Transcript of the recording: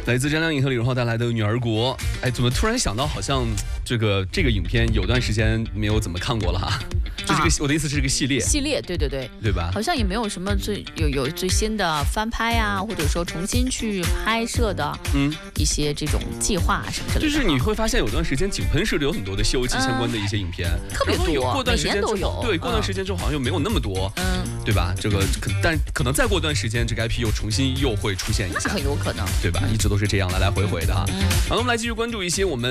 来自张靓颖和李荣浩带来的《女儿国》。哎，怎么突然想到，好像这个影片有段时间没有怎么看过了哈。就这个，我的意思是这个系列。对吧？ 好像也没有什么有最新的翻拍啊，或者说重新去拍摄的，一些这种计划什么之类的。 就是你会发现有段时间井喷式的有很多的《西游记》相关的一些影片， 特别多， 过段时间都有。对，过段时间之后好像又没有那么多，对吧？这个但可能再过段时间，这个 IP 又会出现一下， 那很有可能， 对吧？一直都是这样来回的啊。好，那我们来继续关注一些我们。